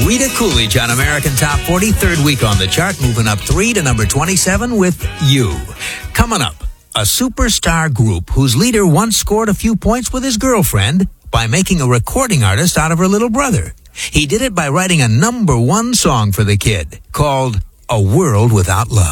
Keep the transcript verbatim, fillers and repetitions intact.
Rita Coolidge on American Top forty, third week on the chart, moving up three to number twenty-seven with You. Coming up, a superstar group whose leader once scored a few points with his girlfriend by making a recording artist out of her little brother. He did it by writing a number one song for the kid called A World Without Love.